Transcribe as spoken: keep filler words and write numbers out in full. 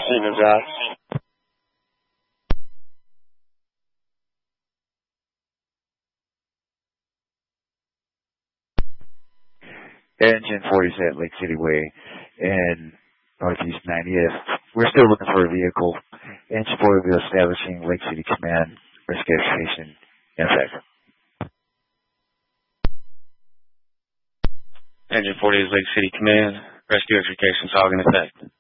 Scene is out. Engine forty is at Lake City Way and Northeast ninetieth. We're still looking for a vehicle. Engine forty will be establishing Lake City Command. Rescue execution in effect. Engine forty is Lake City Command. Rescue execution, hog in effect.